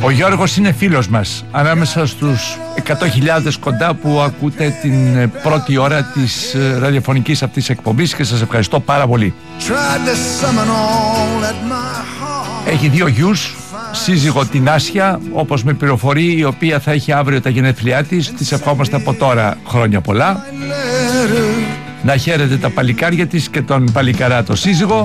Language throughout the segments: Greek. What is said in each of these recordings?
Ο Γιώργος είναι φίλος μας, ανάμεσα στους 100.000 κοντά που ακούτε την πρώτη ώρα της ραδιοφωνικής αυτής εκπομπής και σας ευχαριστώ πάρα πολύ. Έχει 2 γιους, σύζυγο την Άσια, όπως με πληροφορεί, η οποία θα έχει αύριο τα γενέθλιά της. Της ευχόμαστε από τώρα χρόνια πολλά. Να χαίρετε τα παλικάρια της και τον παλικαρά το σύζυγο.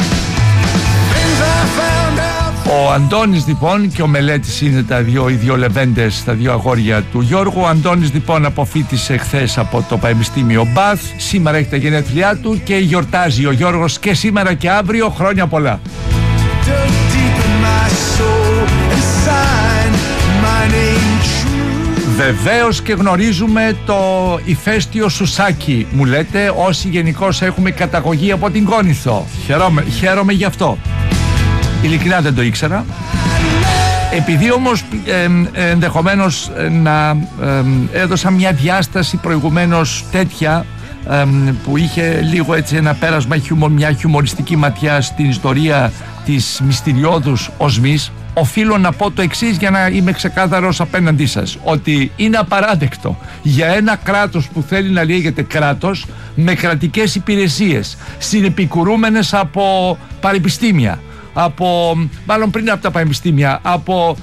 Ο Αντώνης λοιπόν και ο Μελέτης είναι οι δύο λεβέντες, τα 2 αγόρια του Γιώργου. Ο Αντώνης λοιπόν αποφοίτησε χθες από το Πανεπιστήμιο Μπαθ. Σήμερα έχει τα γενέθλιά του και γιορτάζει ο Γιώργος και σήμερα και αύριο. Χρόνια πολλά. Βεβαίως και γνωρίζουμε το ηφαίστειο Σουσάκι, μου λέτε, όσοι γενικώς έχουμε καταγωγή από την Κόνηθο. Χαίρομαι γι' αυτό. Ειλικρινά δεν το ήξερα. Επειδή όμως ενδεχομένως να έδωσα μια διάσταση προηγουμένως τέτοια που είχε λίγο έτσι ένα πέρασμα, μια χιουμοριστική ματιά στην ιστορία της μυστηριώδους οσμής, οφείλω να πω το εξής για να είμαι ξεκάθαρος απέναντί σας, ότι είναι απαράδεκτο για ένα κράτος που θέλει να λέγεται κράτος, με κρατικές υπηρεσίες συνεπικουρούμενες από πανεπιστήμια, μάλλον πριν από τα πανεπιστήμια, από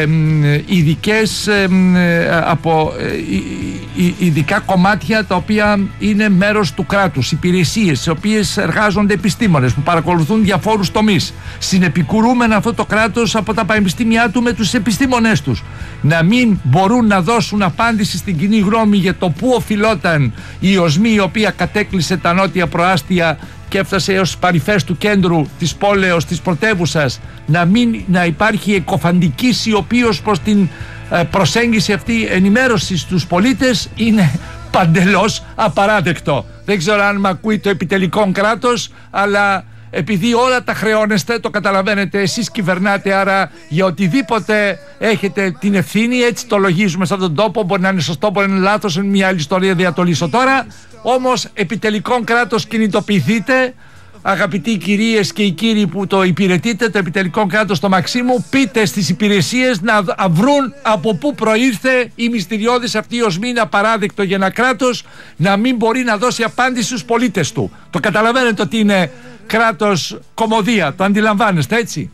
ειδικά κομμάτια τα οποία είναι μέρος του κράτους, υπηρεσίες στις οποίες εργάζονται επιστήμονες που παρακολουθούν διαφόρους τομείς, συνεπικουρούμενα αυτό το κράτος από τα πανεπιστήμια του με τους επιστήμονές τους, να μην μπορούν να δώσουν απάντηση στην κοινή γνώμη για το πού οφειλόταν η οσμή η οποία κατέκλυσε τα νότια προάστια και έφτασε έως παρυφές του κέντρου της πόλεως, της πρωτεύουσας, να υπάρχει εκοφαντική σιωπή ως προς την προσέγγιση αυτή ενημέρωση στους πολίτες, είναι παντελώς απαράδεκτο. Δεν ξέρω αν μ' ακούει το επιτελικό κράτος, αλλά επειδή όλα τα χρεώνεστε, το καταλαβαίνετε, εσείς κυβερνάτε, άρα για οτιδήποτε έχετε την ευθύνη, έτσι το λογίζουμε σε αυτόν τον τόπο. Μπορεί να είναι σωστό, μπορεί να είναι λάθος, είναι μια άλλη ιστορία, δεν θα το λύσω τώρα. Όμως επιτελικό κράτος, κινητοποιηθείτε, αγαπητοί κυρίες και οι κύριοι που το υπηρετείτε, το επιτελικό κράτος στο Μαξίμου, πείτε στις υπηρεσίες να βρουν από πού προήρθε η μυστηριώδης αυτή η οσμή. Είναι απαράδεκτο για ένα κράτος να μην μπορεί να δώσει απάντηση στους πολίτες του. Το καταλαβαίνετε ότι είναι κράτος κωμωδία, το αντιλαμβάνεστε, έτσι?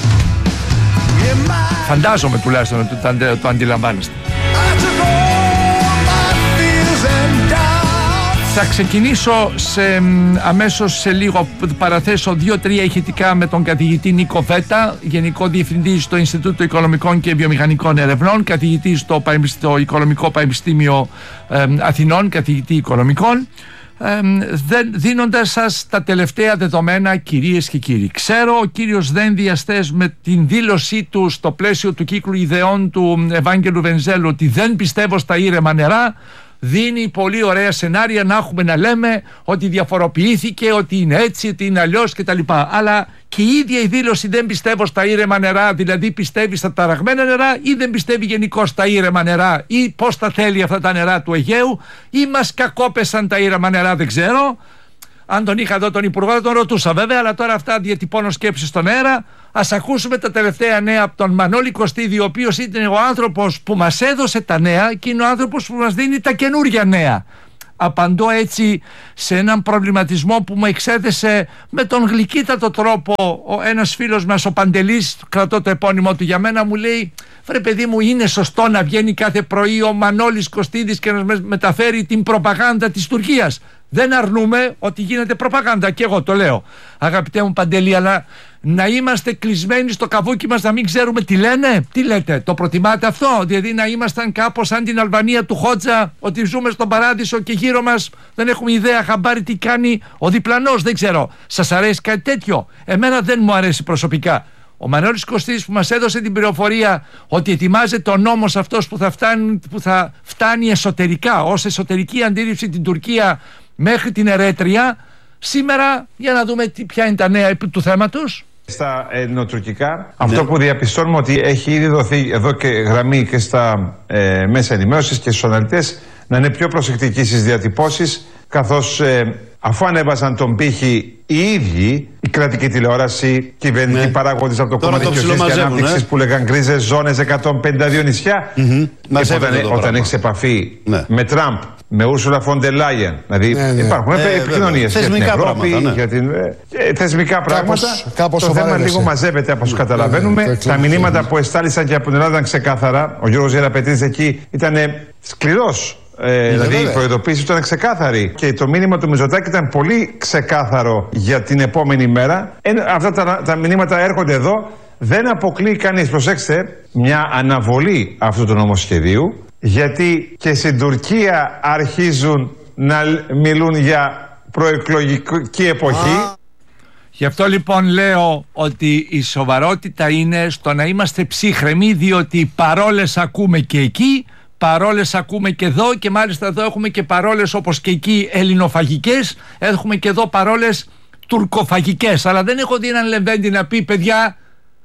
Φαντάζομαι τουλάχιστον ότι το αντιλαμβάνεστε. Θα ξεκινήσω αμέσως σε λίγο, παραθέσω 2-3 ηχητικά με τον καθηγητή Νίκο Βέτα, Γενικό Διευθυντή στο Ινστιτούτο Οικονομικών και Βιομηχανικών Ερευνών, καθηγητή στο Οικονομικό Πανεπιστήμιο Αθηνών, καθηγητή οικονομικών, δίνοντας σας τα τελευταία δεδομένα, κυρίες και κύριοι. Ξέρω ο κύριος Δένδια χθες με την δήλωσή του στο πλαίσιο του κύκλου ιδεών του Ευάγγελου Βενιζέλου ότι δεν πιστεύω στα ήρεμα νερά, δίνει πολύ ωραία σενάρια να έχουμε να λέμε ότι διαφοροποιήθηκε, ότι είναι έτσι, ότι είναι αλλιώς κτλ. Αλλά και η ίδια η δήλωση δεν πιστεύω στα ήρεμα νερά, δηλαδή πιστεύει στα ταραγμένα νερά ή δεν πιστεύει γενικώς στα ήρεμα νερά, ή πώς τα θέλει αυτά τα νερά του Αιγαίου, ή μας κακόπεσαν τα ήρεμα νερά, δεν ξέρω. Αν τον είχα εδώ τον Υπουργό θα τον ρωτούσα βέβαια, αλλά τώρα αυτά διατυπώνω σκέψεις στον αέρα. Ας ακούσουμε τα τελευταία νέα από τον Μανώλη Κωστίδη, ο οποίος είναι ο άνθρωπος που μας έδωσε τα νέα και είναι ο άνθρωπος που μας δίνει τα καινούργια νέα. Απαντώ έτσι σε έναν προβληματισμό που μου εξέθεσε με τον γλυκύτατο τρόπο ένας φίλος μας, ο Παντελής, κρατώ το επώνυμο του για μένα, μου λέει: βρε παιδί μου, είναι σωστό να βγαίνει κάθε πρωί ο Μανώλης Κωστίδης και να μας μεταφέρει την προπαγάνδα της Τουρκίας? Δεν αρνούμε ότι γίνεται προπαγάνδα και εγώ το λέω, αγαπητέ μου Παντελή, αλλά να είμαστε κλεισμένοι στο καβούκι μας, να μην ξέρουμε τι λένε? Τι λέτε, το προτιμάτε αυτό? Δηλαδή να ήμασταν κάπως σαν την Αλβανία του Χότζα, ότι ζούμε στον παράδεισο και γύρω μας δεν έχουμε ιδέα χαμπάρι τι κάνει ο διπλανός? Δεν ξέρω, σας αρέσει κάτι τέτοιο? Εμένα δεν μου αρέσει προσωπικά. Ο Μανώλης Κωστίδης που μας έδωσε την πληροφορία ότι ετοιμάζεται ο νόμος αυτός που θα φτάνει εσωτερικά, ως εσωτερική αντίληψη την Τουρκία μέχρι την Ερέτρια, σήμερα για να δούμε ποια είναι τα νέα του θέματος. Στα ελληνοτουρκικά, αυτό που διαπιστώνουμε ότι έχει ήδη δοθεί εδώ και γραμμή και στα μέσα ενημέρωσης και στους αναλυτές, να είναι πιο προσεκτικοί στις διατυπώσεις, καθώς αφού ανέβασαν τον πύχη οι ίδιοι, η κρατική τηλεόραση, κυβερνητικοί παράγοντες από το κόμμα Δικαιοσύνης και Ανάπτυξης που λέγαν γκρίζες ζώνες 152 νησιά. Όταν έχεις επαφή με Τραμπ, με Ούρσουλα φον ντερ Λάιεν, δηλαδή υπάρχουν επικοινωνίες για την Ευρώπη, για την, θεσμικά πράγματα. Το θέμα λίγο μαζεύεται, όπως καταλαβαίνουμε. Τα μηνύματα που εστάλησαν και από την Ελλάδα ήταν ξεκάθαρα. Ο Γιώργος Γεραπετρίτης εκεί ήταν σκληρός. Δηλαδή η προειδοποίηση του ήταν ξεκάθαρη και το μήνυμα του Μητσοτάκη ήταν πολύ ξεκάθαρο για την επόμενη μέρα. Αυτά τα μηνύματα έρχονται εδώ. Δεν αποκλείει κανείς, προσέξτε, μια αναβολή αυτού του νομοσχεδίου, γιατί και στην Τουρκία αρχίζουν να μιλούν για προεκλογική εποχή. Γι' αυτό λοιπόν λέω ότι η σοβαρότητα είναι στο να είμαστε ψύχρεμοι, διότι παρόλες ακούμε και εκεί, παρόλες ακούμε και εδώ, και μάλιστα εδώ έχουμε και παρόλες όπως και εκεί ελληνοφαγικές, έχουμε και εδώ παρόλες τουρκοφαγικές. Αλλά δεν έχω δει έναν Λεβέντη να πει, παιδιά,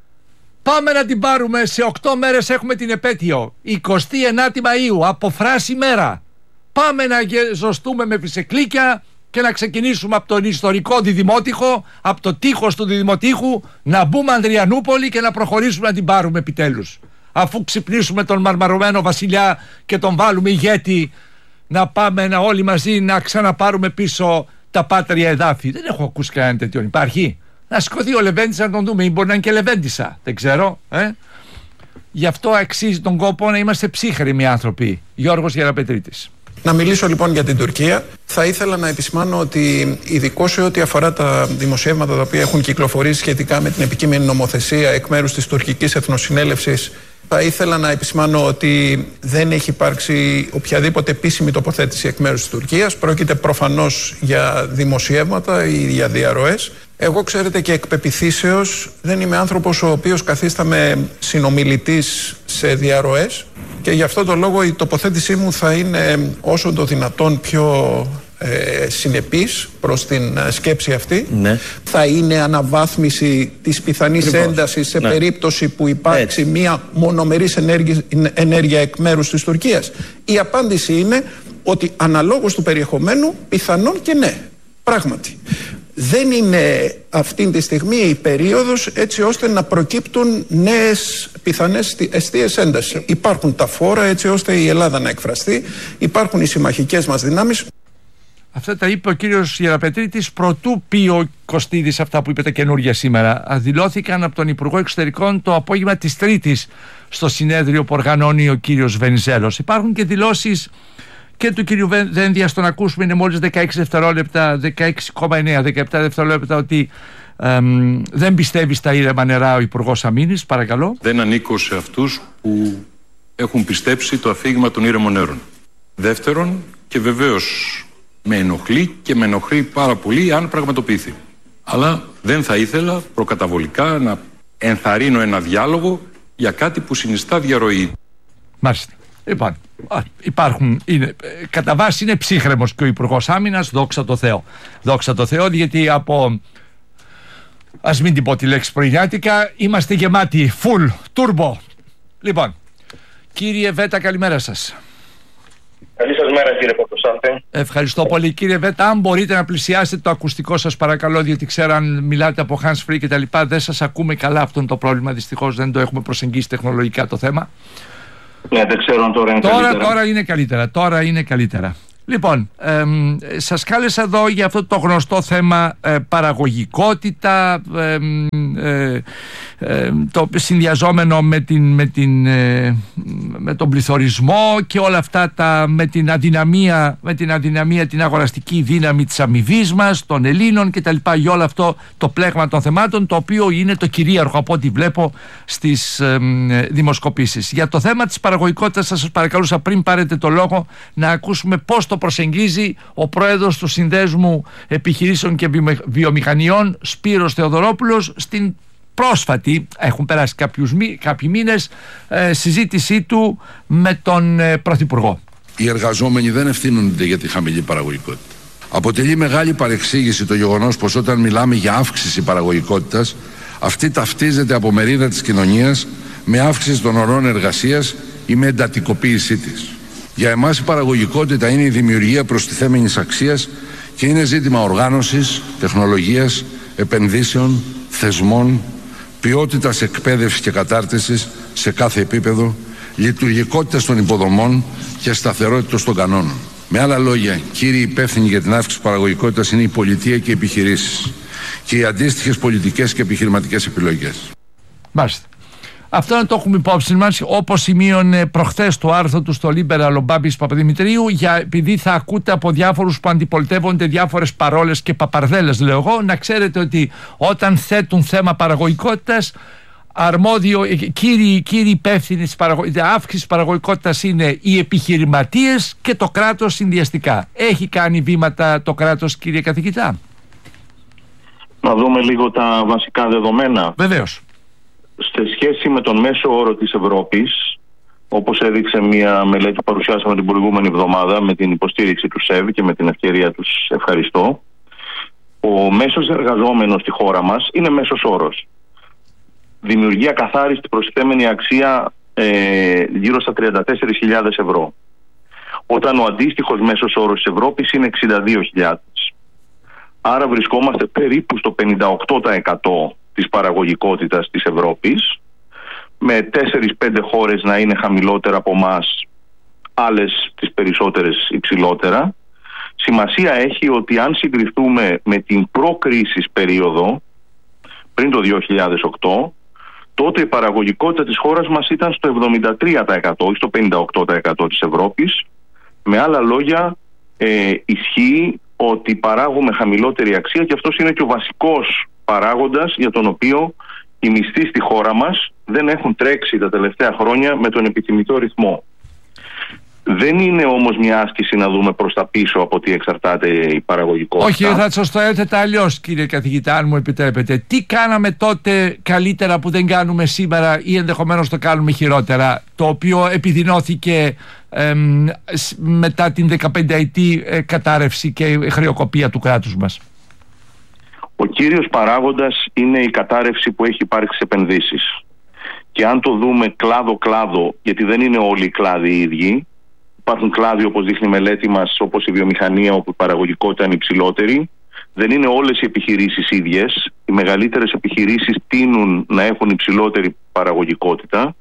πάμε να την πάρουμε, σε 8 μέρες έχουμε την επέτειο, 29η Μαΐου, από φράση μέρα. Πάμε να ζωστούμε με φυσεκλίκια και να ξεκινήσουμε από τον ιστορικό διδημότυχο, από το τείχος του διδημοτύχου, να μπούμε Ανδριανούπολη και να προχωρήσουμε να την πάρουμε επιτέλους. Αφού ξυπνήσουμε τον μαρμαρωμένο βασιλιά και τον βάλουμε ηγέτη, να πάμε όλοι μαζί να ξαναπάρουμε πίσω τα πάτρια εδάφη. Δεν έχω ακούσει κανένα τέτοιον. Υπάρχει? Να σηκωθεί ο Λεβέντης να τον δούμε, ή μπορεί να είναι και Λεβέντισσα, δεν ξέρω. Γι' αυτό αξίζει τον κόπο να είμαστε ψύχρεμοι άνθρωποι. Γιώργος Γεραπετρίτης. Να μιλήσω λοιπόν για την Τουρκία. Θα ήθελα να επισημάνω ότι ειδικώς σε ό,τι αφορά τα δημοσιεύματα τα οποία έχουν κυκλοφορήσει σχετικά με την επικείμενη νομοθεσία εκ μέρους της τουρκικής εθνοσυνέλευσης, θα ήθελα να επισημάνω ότι δεν έχει υπάρξει οποιαδήποτε επίσημη τοποθέτηση εκ μέρους της Τουρκίας. Πρόκειται προφανώς για δημοσιεύματα ή για διαρροές. Εγώ, ξέρετε, και εκ πεποιθήσεως δεν είμαι άνθρωπος ο οποίος καθίσταμαι συνομιλητής σε διαρροές, και γι' αυτό το λόγο η τοποθέτησή μου θα είναι όσο το δυνατόν πιο συνεπής προς την σκέψη αυτή. Ναι. Θα είναι αναβάθμιση της πιθανής έντασης σε περίπτωση που υπάρξει μια μονομερής ενέργεια εκ μέρους της Τουρκίας. Η απάντηση είναι ότι αναλόγως του περιεχομένου πιθανόν και ναι, πράγματι. Δεν είναι αυτή τη στιγμή η περίοδος έτσι ώστε να προκύπτουν νέες πιθανές εστίες έντασης. Υπάρχουν τα φόρα έτσι ώστε η Ελλάδα να εκφραστεί, υπάρχουν οι συμμαχικές μας δυνάμεις. Αυτά τα είπε ο κύριος Γεραπετρίτης προτού πει ο Κωστίδης αυτά που είπε τα καινούργια σήμερα. Δηλώθηκαν από τον Υπουργό Εξωτερικών το απόγευμα της Τρίτης στο συνέδριο που οργανώνει ο κύριος Βενιζέλος. Υπάρχουν και δηλώσεις και του κύριου Δένδια, στον ακούσουμε, είναι μόλις 16 δευτερόλεπτα, 16,9, 17 δευτερόλεπτα, ότι δεν πιστεύει στα ήρεμα νερά ο Υπουργός Αμήνης. Παρακαλώ. Δεν ανήκω σε αυτούς που έχουν πιστέψει το αφήγημα των ήρεμων νερών. Δεύτερον, και βεβαίως με ενοχλεί και με ενοχλεί πάρα πολύ αν πραγματοποιηθεί. Αλλά δεν θα ήθελα προκαταβολικά να ενθαρρύνω ένα διάλογο για κάτι που συνιστά διαρροή. Μάλιστα. Λοιπόν, κατά βάση είναι ψύχρεμος και ο Υπουργός Άμυνας, δόξα τω Θεώ. Δόξα τω Θεώ, γιατί από, ας μην την πω τη λέξη πρωινιάτικα, είμαστε γεμάτοι, full, turbo. Λοιπόν, κύριε Βέτα, καλημέρα σας. Καλή σας μέρα, κύριε Παπαδοσάντη. Ευχαριστώ πολύ, κύριε Βέτα. Αν μπορείτε να πλησιάσετε το ακουστικό σας, παρακαλώ, διότι ξέρω αν μιλάτε από hands free και τα λοιπά, δεν σας ακούμε καλά. Αυτό είναι το πρόβλημα. Δυστυχώς δεν το έχουμε προσεγγίσει τεχνολογικά το θέμα. Ναι, δεν ξέρω αν τώρα είναι καλύτερα. Τώρα είναι καλύτερα. Λοιπόν, σας κάλεσα εδώ για αυτό το γνωστό θέμα παραγωγικότητα, το συνδυαζόμενο με τον πληθωρισμό και όλα αυτά με την αδυναμία, την αγοραστική δύναμη της αμοιβής μας, των Ελλήνων κτλ. Για όλο αυτό το πλέγμα των θεμάτων, το οποίο είναι το κυρίαρχο από ό,τι βλέπω στις δημοσκοπήσεις. Για το θέμα της παραγωγικότητας θα σας παρακαλούσα, πριν πάρετε το λόγο, να ακούσουμε πώς το προσεγγίζει ο πρόεδρος του Συνδέσμου Επιχειρήσεων και Βιομηχανιών, Σπύρος Θεοδωρόπουλος, στην πρόσφατη, έχουν περάσει κάποιοι μήνες, συζήτησή του με τον Πρωθυπουργό. Οι εργαζόμενοι δεν ευθύνονται για τη χαμηλή παραγωγικότητα. Αποτελεί μεγάλη παρεξήγηση το γεγονός πως όταν μιλάμε για αύξηση παραγωγικότητας, αυτή ταυτίζεται από μερίδα της κοινωνίας με αύξηση των ωρών εργασίας ή με εντατικοποίησή της. Για εμάς η παραγωγικότητα είναι η δημιουργία προστιθέμενης αξίας Και είναι ζήτημα οργάνωσης, τεχνολογίας, επενδύσεων, θεσμών, ποιότητας εκπαίδευσης και κατάρτισης σε κάθε επίπεδο, λειτουργικότητας των υποδομών και σταθερότητας των κανόνων. Με άλλα λόγια, κύριοι υπεύθυνοι για την αύξηση παραγωγικότητας είναι η πολιτεία και οι επιχειρήσεις και οι αντίστοιχες πολιτικές και επιχειρηματικές επιλογές. Μάλιστα. Αυτό να το έχουμε υπόψη μας, όπως σημείωνε προχθές το άρθρο του στο Liberal ο Μπάμπης Παπαδημητρίου, επειδή θα ακούτε από διάφορους που αντιπολιτεύονται διάφορες παρόλες και παπαρδέλες, λέω εγώ, να ξέρετε ότι όταν θέτουν θέμα παραγωγικότητας, αρμόδιο, κύριοι υπεύθυνοι της αύξησης παραγωγικότητας είναι οι επιχειρηματίες και το κράτος συνδυαστικά. Έχει κάνει βήματα το κράτος, κύριε καθηγητά? Να δούμε λίγο τα βασικά δεδομένα. Βεβαίως. Σε σχέση με τον μέσο όρο της Ευρώπης, όπως έδειξε μια μελέτη που παρουσιάσαμε την προηγούμενη εβδομάδα με την υποστήριξη του ΣΕΒ και με την ευκαιρία τους ευχαριστώ, ο μέσος εργαζόμενος στη χώρα μας είναι μέσος όρος. Δημιουργεί ακαθάριστη προστιθέμενη αξία γύρω στα 34.000 ευρώ. Όταν ο αντίστοιχος μέσος όρος της Ευρώπης είναι 62.000. Άρα βρισκόμαστε περίπου στο 58% της παραγωγικότητας της Ευρώπης, με 4-5 χώρες να είναι χαμηλότερα από εμάς, άλλες τις περισσότερες υψηλότερα. Σημασία έχει ότι αν συγκριθούμε με την προ-κρίσης περίοδο, πριν το 2008, τότε η παραγωγικότητα της χώρας μας ήταν στο 73% ή στο 58% της Ευρώπης. Με άλλα λόγια, ισχύει ότι παράγουμε χαμηλότερη αξία και αυτός είναι και ο βασικός παράγοντας για τον οποίο οι μισθοί στη χώρα μας δεν έχουν τρέξει τα τελευταία χρόνια με τον επιθυμητό ρυθμό. Δεν είναι όμως μια άσκηση να δούμε προς τα πίσω από τι εξαρτάται η παραγωγικότητα. Όχι, θα σας το έθετα αλλιώς, κύριε καθηγητά, αν μου επιτρέπετε. Τι κάναμε τότε καλύτερα που δεν κάνουμε σήμερα ή ενδεχομένως το κάνουμε χειρότερα, το οποίο επιδεινώθηκε μετά την 15ετή κατάρρευση και χρεοκοπία του κράτους μας? Ο κύριος παράγοντας είναι η κατάρρευση που έχει υπάρξει σε επενδύσεις. Και αν το δούμε κλάδο-κλάδο, γιατί δεν είναι όλοι οι κλάδοι οι ίδιοι, υπάρχουν κλάδοι, όπως δείχνει η μελέτη μας, όπως η βιομηχανία, όπου η παραγωγικότητα είναι υψηλότερη. Δεν είναι όλες οι επιχειρήσεις ίδιες. Οι μεγαλύτερες επιχειρήσεις τείνουν να έχουν υψηλότερη παραγωγικότητα.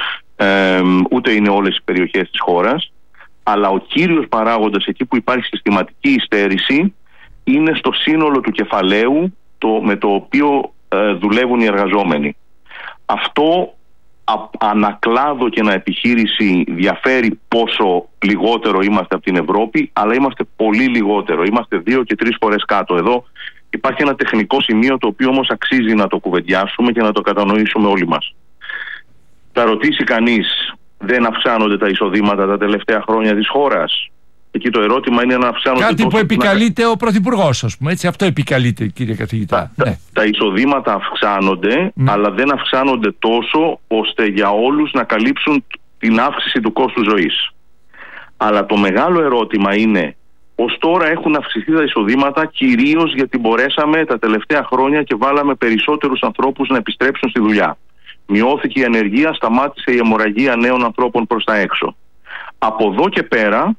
Ούτε είναι όλες οι περιοχές της χώρας. Αλλά ο κύριος παράγοντας, εκεί που υπάρχει συστηματική υστέρηση, είναι στο σύνολο του κεφαλαίου με το οποίο δουλεύουν οι εργαζόμενοι. Αυτό ανακλάδο και αναεπιχείρηση διαφέρει πόσο λιγότερο είμαστε από την Ευρώπη, αλλά είμαστε πολύ λιγότερο. Είμαστε 2 και 3 φορές κάτω. Εδώ υπάρχει ένα τεχνικό σημείο το οποίο όμως αξίζει να το κουβεντιάσουμε και να το κατανοήσουμε όλοι μας. Θα ρωτήσει κανείς, δεν αυξάνονται τα εισοδήματα τα τελευταία χρόνια της χώρας? Εκεί το ερώτημα είναι να αυξάνονται. Κάτι που επικαλείται ο Πρωθυπουργός, ας πούμε. Έτσι, αυτό επικαλείται, κύριε καθηγητά. Τα εισοδήματα αυξάνονται, αλλά δεν αυξάνονται τόσο ώστε για όλους να καλύψουν την αύξηση του κόστου ζωής. Αλλά το μεγάλο ερώτημα είναι, ως τώρα έχουν αυξηθεί τα εισοδήματα κυρίως γιατί μπορέσαμε τα τελευταία χρόνια και βάλαμε περισσότερους ανθρώπους να επιστρέψουν στη δουλειά. Μειώθηκε η ανεργία, σταμάτησε η αιμορραγία νέων ανθρώπων προς τα έξω. Από εδώ και πέρα,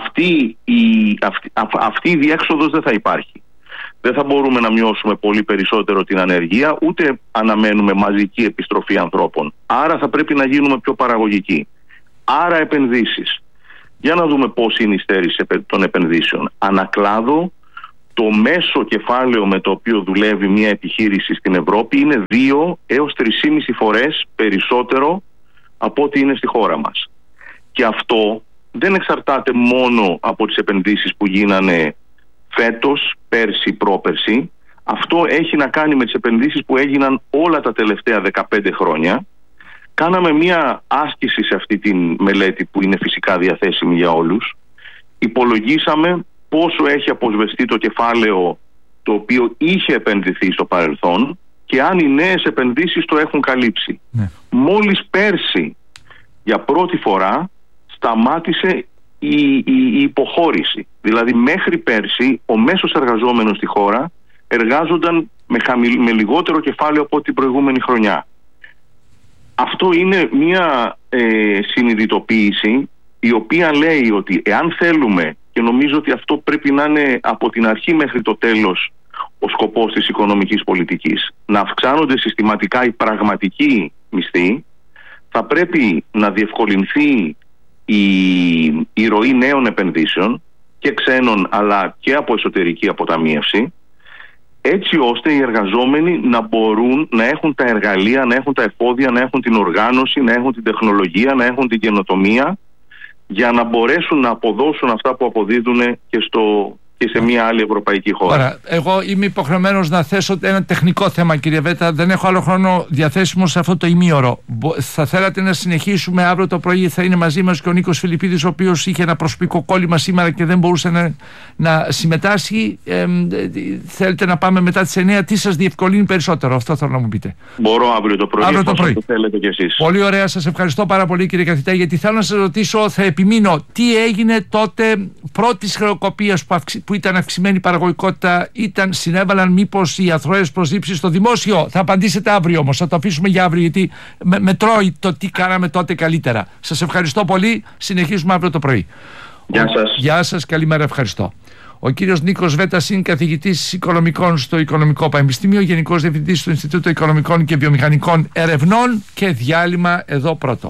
αυτή η διέξοδος δεν θα υπάρχει. Δεν θα μπορούμε να μειώσουμε πολύ περισσότερο την ανεργία, ούτε αναμένουμε μαζική επιστροφή ανθρώπων. Άρα θα πρέπει να γίνουμε πιο παραγωγικοί. Άρα επενδύσεις. Για να δούμε πώς είναι η στέρηση των επενδύσεων. Ανακλάδο, το μέσο κεφάλαιο με το οποίο δουλεύει μια επιχείρηση στην Ευρώπη είναι 2 έως 3,5 φορές περισσότερο από ό,τι είναι στη χώρα μας. Και αυτό δεν εξαρτάται μόνο από τις επενδύσεις που γίνανε φέτος, πέρσι, πρόπερσι. Αυτό έχει να κάνει με τις επενδύσεις που έγιναν όλα τα τελευταία 15 χρόνια. Κάναμε μία άσκηση σε αυτή τη μελέτη που είναι φυσικά διαθέσιμη για όλους. Υπολογίσαμε πόσο έχει αποσβεστεί το κεφάλαιο το οποίο είχε επενδυθεί στο παρελθόν και αν οι νέες επενδύσεις το έχουν καλύψει. Μόλις πέρσι για πρώτη φορά σταμάτησε η υποχώρηση. Δηλαδή μέχρι πέρσι ο μέσος εργαζόμενος στη χώρα εργάζονταν με λιγότερο κεφάλαιο από την προηγούμενη χρονιά. Αυτό είναι μια συνειδητοποίηση η οποία λέει ότι εάν θέλουμε και νομίζω ότι αυτό πρέπει να είναι από την αρχή μέχρι το τέλος ο σκοπός της οικονομικής πολιτικής. Να αυξάνονται συστηματικά οι πραγματικοί μισθοί, θα πρέπει να διευκολυνθεί η ροή νέων επενδύσεων και ξένων αλλά και από εσωτερική αποταμίευση, έτσι ώστε οι εργαζόμενοι να μπορούν να έχουν τα εργαλεία, να έχουν τα εφόδια, να έχουν την οργάνωση, να έχουν την τεχνολογία, να έχουν την καινοτομία για να μπορέσουν να αποδώσουν αυτά που αποδίδουν και σε μια άλλη ευρωπαϊκή χώρα. Άρα, εγώ είμαι υποχρεωμένος να θέσω ένα τεχνικό θέμα, κύριε Βέτα. Δεν έχω άλλο χρόνο διαθέσιμο σε αυτό το ημίωρο. Θα θέλατε να συνεχίσουμε αύριο το πρωί? Θα είναι μαζί μας και ο Νίκος Φιλιππίδης, ο οποίος είχε ένα προσωπικό κόλλημα σήμερα και δεν μπορούσε να συμμετάσχει. Θέλετε να πάμε μετά τις 9? Τι σας διευκολύνει περισσότερο? Αυτό θέλω να μου πείτε. Μπορώ αύριο το πρωί, αύριο το πρωί. Το θέλετε κι εσείς. Πολύ ωραία, σας ευχαριστώ πάρα πολύ, κύριε καθηγητά, γιατί θέλω να σας ρωτήσω, θα επιμείνω, τι έγινε τότε πρώτης χρεοκοπίας που ήταν αυξημένη παραγωγικότητα, συνέβαλαν μήπως οι αθρώες προσλήψεις στο δημόσιο? Θα απαντήσετε αύριο όμως, θα το αφήσουμε για αύριο, γιατί με τρώει το τι κάναμε τότε καλύτερα. Σας ευχαριστώ πολύ, συνεχίζουμε αύριο το πρωί. Γεια σας. Γεια σας, καλημέρα, ευχαριστώ. Ο κύριος Νίκος Βέτας είναι καθηγητής οικονομικών στο Οικονομικό Πανεπιστήμιο, Γενικός Διευθυντής του Ινστιτούτου Οικονομικών και Βιομηχανικών Ερευνών, και διάλειμμα εδώ πρώτο.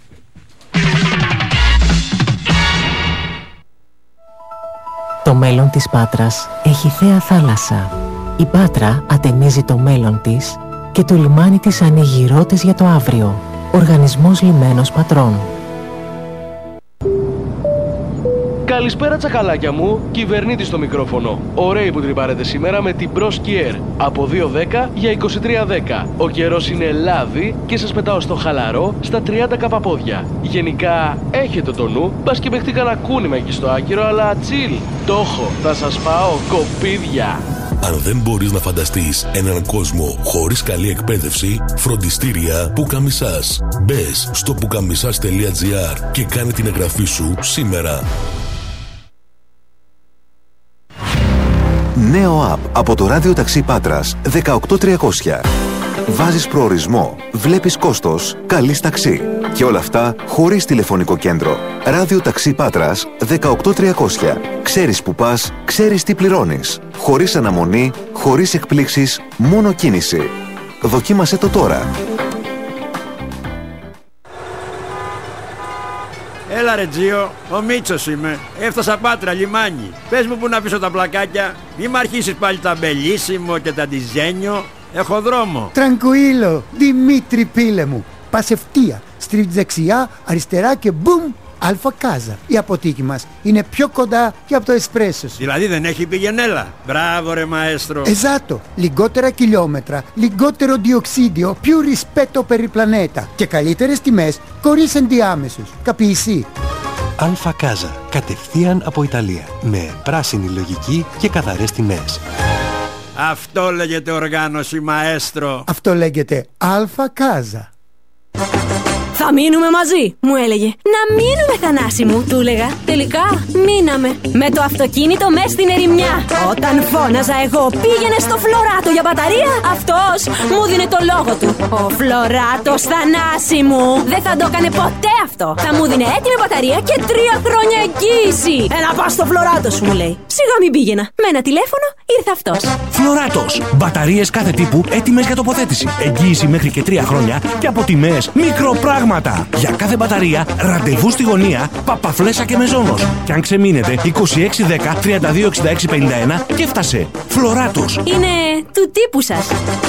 Το μέλλον της Πάτρας έχει θέα θάλασσα. Η Πάτρα ατενίζει το μέλλον της και το λιμάνι της ανοίγει ρότες για το αύριο. Οργανισμός Λιμένος Πατρών. Καλησπέρα τσακαλάκια μου, κυβερνήτης στο μικρόφωνο. Ωραίοι που τρυπάρετε σήμερα με την Pro Skier. Από 2.10 για 23.10. Ο καιρός είναι λάδι και σας πετάω στο χαλαρό στα 30 καπαπόδια. Γενικά έχετε το νου, μπας και παιχτεί κανένα κούνημα εκεί στο άκυρο, αλλά chill. Το έχω, θα σας πάω κοπίδια. Αν δεν μπορείς να φανταστείς έναν κόσμο χωρίς καλή εκπαίδευση, φροντιστήρια Πουκαμισάς. Μπες στο pukamisas.gr και κάνε την εγγραφή σου σήμερα. Νέο app από το Ράδιο Ταξί Πάτρας 18300. Βάζεις προορισμό, βλέπεις κόστος, καλείς ταξί. Και όλα αυτά χωρίς τηλεφωνικό κέντρο. Ράδιο Ταξί Πάτρας 18300. Ξέρεις που πας, ξέρεις τι πληρώνεις. Χωρίς αναμονή, χωρίς εκπλήξεις, μόνο κίνηση. Δοκίμασέ το τώρα. Έλα ρε Τζίο, ο Μίτσος είμαι. Έφτασα Πάτρα, λιμάνι. Πες μου που να αφήσω τα πλακάκια. Μη μ' αρχίσεις πάλι τα μπελίσιμο και τα ντιζένιο. Έχω δρόμο. Τραγκουίλο, Δημήτρη πίλε μου. Πας ευθεία, στρίβεις δεξιά, αριστερά και μπουμ, Αλφα Κάζα. Η αποθήκη μας είναι πιο κοντά και από το εσπρέσο σου. Δηλαδή δεν έχει πηγενέλα. Μπράβο ρε μαέστρο. Εζάτο, λιγότερα χιλιόμετρα, λιγότερο διοξίδιο, più rispetto per il pianeta και καλύτερες τιμές χωρίς ενδιάμεσους. Καπιεισί. Αλφα Κάζα, κατευθείαν από Ιταλία, με πράσινη λογική και καθαρές τιμές. Αυτό λέγεται οργάνωση μαέστρο. Αυτό λέγεται Αλφα Κάζα. Θα μείνουμε μαζί, μου έλεγε. Να μείνουμε, Θανάση μου, του έλεγα. Τελικά μείναμε. Με το αυτοκίνητο μες στην ερημιά. Όταν φώναζα εγώ πήγαινε στο Φλωράτο για μπαταρία, αυτός μου δίνε το λόγο του. Ο Φλωράτος, Θανάση μου, δεν θα το έκανε ποτέ αυτό. Θα μου δίνε έτοιμη μπαταρία και 3 χρόνια εγγύηση. Έλα πας στο Φλωράτο σου, μου λέει. Σιγά μην πήγαινα. Με ένα τηλέφωνο ήρθε αυτός. Φλωράτος. Μπαταρίες κάθε τύπου έτοιμες για τοποθέτηση. Εγγύηση μέχρι και 3 χρόνια και από τιμές μικροπράγματα. Για κάθε μπαταρία, ραντεβού στη γωνία, Παπαφλέσσα και Μεζόνος. Και αν ξεμείνετε, 2610 326651 και έφτασε. Φλωράτος. Είναι του τύπου σας.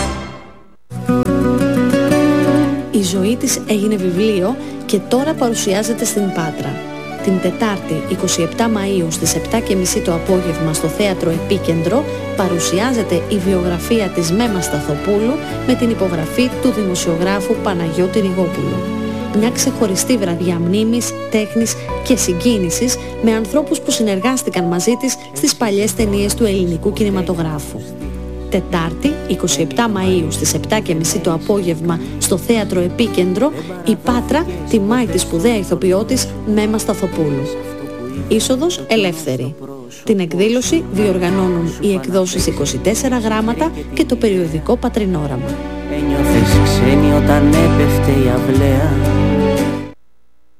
Η ζωή της έγινε βιβλίο και τώρα παρουσιάζεται στην Πάτρα. Την Τετάρτη, 27 Μαΐου στις 7.30 το απόγευμα στο Θέατρο Επίκεντρο παρουσιάζεται η βιογραφία της Μέμα Σταθοπούλου με την υπογραφή του δημοσιογράφου Παναγιώτη Ριγόπουλου. Μια ξεχωριστή βραδιά μνήμης, τέχνης και συγκίνησης με ανθρώπους που συνεργάστηκαν μαζί της στις παλιές ταινίες του ελληνικού κινηματογράφου. Τετάρτη, 27 Μαΐου στις 7.30 το απόγευμα στο Θέατρο Επίκεντρο, η Πάτρα τιμάει τη σπουδαία ηθοποιό της Μέμα Σταθοπούλου. Είσοδος ελεύθερη. Την εκδήλωση διοργανώνουν οι εκδόσεις 24 γράμματα και το περιοδικό Πατρινόραμα. Ένιωθες ξένη όταν έπεφτε η αυλαία.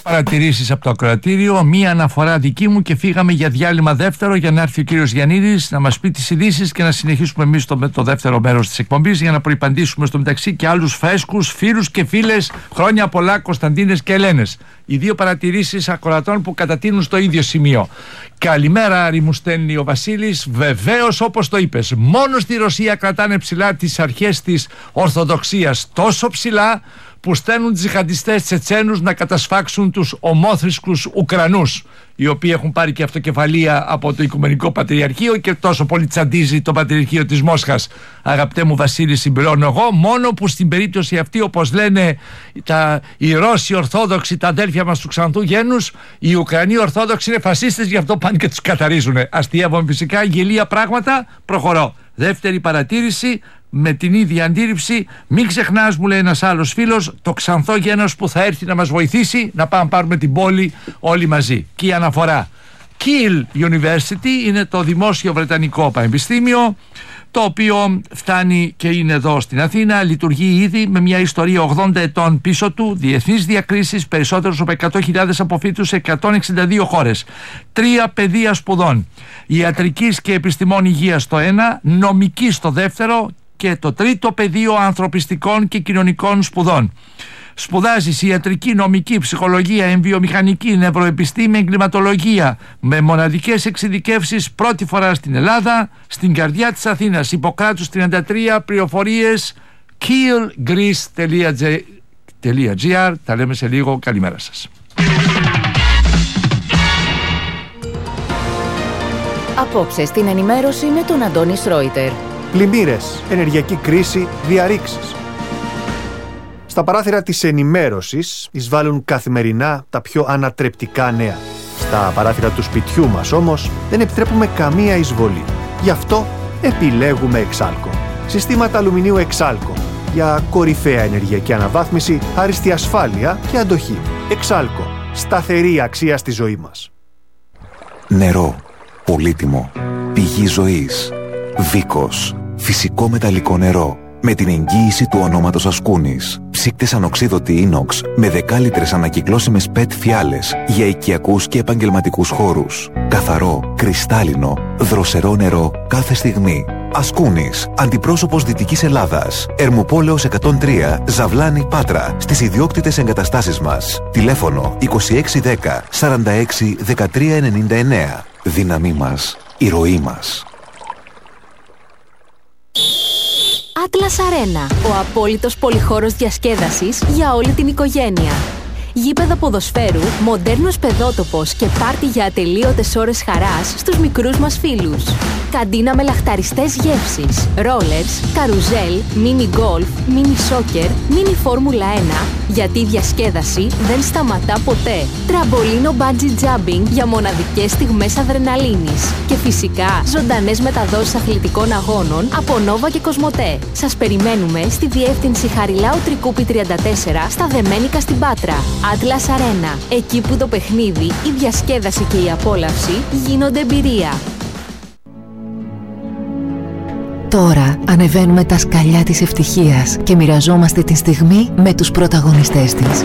Παρατηρήσεις από το ακροατήριο, μία αναφορά δική μου και φύγαμε για διάλειμμα δεύτερο για να έρθει ο κύριος Γιαννίδης να μας πει τις ειδήσεις και να συνεχίσουμε εμείς το δεύτερο μέρος της εκπομπής για να προϋπαντήσουμε στο μεταξύ και άλλους φρέσκους φίλους και φίλες. Χρόνια πολλά Κωνσταντίνες και Ελένες. Οι δύο παρατηρήσεις ακροατών που κατατείνουν στο ίδιο σημείο. Καλημέρα Άρη, μου στέλνει ο Βασίλης. Βεβαίως, όπως το είπες, μόνο στη Ρωσία κρατάνε ψηλά τις αρχές της Ορθοδοξίας, τόσο ψηλά που στέλνουν τζιχαντιστές Τσετσένους να κατασφάξουν τους ομόθρησκους Ουκρανούς, οι οποίοι έχουν πάρει και αυτοκεφαλία από το Οικουμενικό Πατριαρχείο και τόσο πολύ τσαντίζει το Πατριαρχείο της Μόσχας. Αγαπητέ μου Βασίλη, συμπληρώνω εγώ, μόνο που στην περίπτωση αυτή, όπως λένε οι Ρώσοι Ορθόδοξοι, τα αδέλφια μας του Ξανθού Γένους, οι Ουκρανοί Ορθόδοξοι είναι φασίστες, γι' αυτό πάνε και τους καθαρίζουν. Αστείευομαι φυσικά, γελία πράγματα. Προχωρώ. Δεύτερη παρατήρηση, με την ίδια αντίληψη, μην ξεχνάς, μου λέει ένας άλλος φίλος, το Ξανθό Γένος που θα έρθει να μας βοηθήσει να πάμε πάρουμε την πόλη όλοι μαζί. Και η αναφορά. Kiel University είναι το δημόσιο βρετανικό πανεπιστήμιο, το οποίο φτάνει και είναι εδώ στην Αθήνα, λειτουργεί ήδη με μια ιστορία 80 ετών πίσω του, διεθνείς διακρίσεις, περισσότερους από 100.000 αποφύτους σε 162 χώρες, 3 πεδία σπουδών, ιατρικής και επιστημών υγείας στο ένα, νομική στο δεύτερο και το τρίτο πεδίο ανθρωπιστικών και κοινωνικών σπουδών. Σπουδάζει ιατρική, νομική, ψυχολογία, εμβιομηχανική, νευροεπιστήμη, εγκληματολογία με μοναδικές εξειδικεύσεις πρώτη φορά στην Ελλάδα, στην καρδιά της Αθήνας, Ιπποκράτους 33, πληροφορίες kielgreece.gr. Τα λέμε σε λίγο, καλημέρα σας. Απόψε στην ενημέρωση με τον Αντώνη Σρόιτερ. Πλημμύρες, ενεργειακή κρίση, διαρρήξεις. Στα παράθυρα της ενημέρωσης εισβάλλουν καθημερινά τα πιο ανατρεπτικά νέα. Στα παράθυρα του σπιτιού μας όμως δεν επιτρέπουμε καμία εισβολή. Γι' αυτό επιλέγουμε Εξάλκο. Συστήματα αλουμινίου Εξάλκο για κορυφαία ενεργειακή αναβάθμιση, άριστη ασφάλεια και αντοχή. Εξάλκο. Σταθερή αξία στη ζωή μας. Νερό. Πολύτιμο. Πηγή ζωής. Βίκος. Φυσικό μεταλλικό νερό. Με την εγγύηση του ονόματος Ασκούνης. Ψύκτες ανοξίδωτη ίνοξ με 10 λίτρες ανακυκλώσιμες PET φιάλες για οικιακούς και επαγγελματικούς χώρους. Καθαρό, κρυστάλλινο, δροσερό νερό κάθε στιγμή. Ασκούνης, αντιπρόσωπος Δυτικής Ελλάδας. Ερμοπόλεως 103, Ζαβλάνη, Πάτρα, στις ιδιόκτητες εγκαταστάσεις μας. Τηλέφωνο 2610 46 1399. Δύναμή μας, η ροή μας. Atlas Arena, ο απόλυτος πολυχώρος διασκέδασης για όλη την οικογένεια. Γήπεδα ποδοσφαίρου, μοντέρνος παιδότοπος και πάρτι για ατελείωτες ώρες χαράς στους μικρούς μας φίλους. Καντίνα με λαχταριστές γεύσεις, ρόλερς, καρουζέλ, μίνι γκολφ, μίνι σόκερ, μίνι φόρμουλα 1, γιατί η διασκέδαση δεν σταματά ποτέ. Τραμπολίνο bungee jumping για μοναδικές στιγμές αδρεναλίνης. Και φυσικά ζωντανές μεταδόσεις αθλητικών αγώνων από Νόβα και Κοσμοτέ. Σας περιμένουμε στη διεύθυνση Χαριλάου Τρικούπη 34 στα Δεμένικα στην Πάτρα. Atlas Arena, εκεί που το παιχνίδι, η διασκέδαση και η απόλαυση γίνονται εμπειρία. Τώρα ανεβαίνουμε τα σκαλιά της ευτυχίας και μοιραζόμαστε τη στιγμή με τους πρωταγωνιστές της.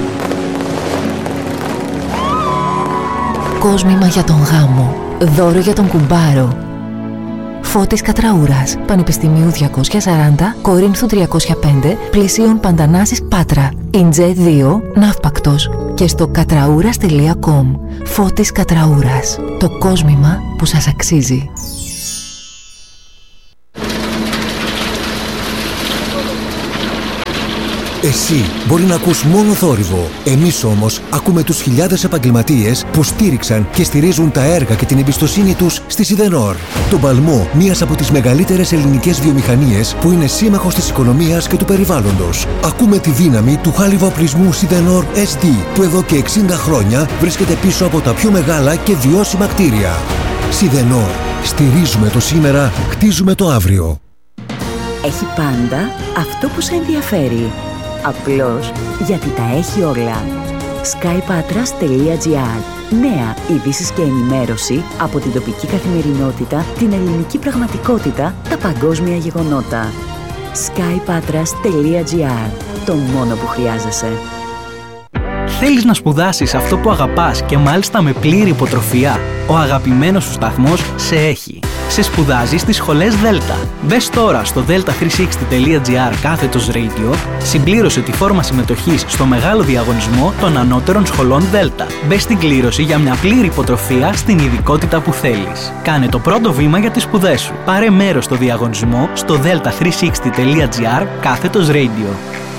Κόσμημα για τον γάμο, δώρο για τον κουμπάρο. Φώτης Κατραούρας, Πανεπιστημίου 240, Κορίνθου 305, Πλησίων Παντανάσης Πάτρα, Ιντζέ 2, Ναύπακτος και στο κατραούρας.com. Φώτης Κατραούρας, το κόσμημα που σας αξίζει. Εσύ μπορεί να ακούς μόνο θόρυβο. Εμείς όμως ακούμε τους χιλιάδες επαγγελματίες που στήριξαν και στηρίζουν τα έργα και την εμπιστοσύνη τους στη Σιδενόρ. Τον παλμό μιας από τις μεγαλύτερες ελληνικές βιομηχανίες που είναι σύμμαχος της οικονομίας και του περιβάλλοντος. Ακούμε τη δύναμη του χάλιβα οπλισμού Σιδενόρ SD που εδώ και 60 χρόνια βρίσκεται πίσω από τα πιο μεγάλα και βιώσιμα κτίρια. Σιδενόρ. Στηρίζουμε το σήμερα, χτίζουμε το αύριο. Έχει πάντα αυτό που σε ενδιαφέρει. Απλώς γιατί τα έχει όλα. skypatras.gr. Νέα ειδήσεις και ενημέρωση από την τοπική καθημερινότητα, την ελληνική πραγματικότητα, τα παγκόσμια γεγονότα. skypatras.gr. Το μόνο που χρειάζεσαι. Θέλεις να σπουδάσεις αυτό που αγαπάς και μάλιστα με πλήρη υποτροφία? Ο αγαπημένος σου σταθμός σε έχει. Σε σπουδάζει στις σχολές Δέλτα. Μπες τώρα στο delta360.gr/radio, συμπλήρωσε τη φόρμα συμμετοχής στο μεγάλο διαγωνισμό των ανώτερων σχολών Δέλτα. Μπες στην κλήρωση για μια πλήρη υποτροφία στην ειδικότητα που θέλεις. Κάνε το πρώτο βήμα για τις σπουδές σου. Πάρε μέρος στο διαγωνισμό στο delta360.gr/radio.